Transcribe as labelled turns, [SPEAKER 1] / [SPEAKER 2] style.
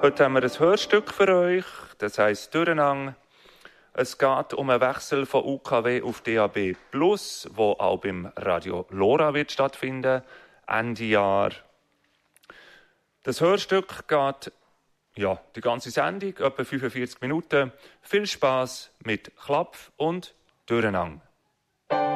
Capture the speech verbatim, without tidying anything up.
[SPEAKER 1] Heute haben wir ein Hörstück für euch, das heisst «Durcheinander». Es geht um einen Wechsel von U K W auf D A B plus, wo auch beim Radio Lora wird stattfinden, Ende Jahr. Das Hörstück geht ja, die ganze Sendung, etwa fünfundvierzig Minuten. Viel Spass mit Klapf und Durcheinander.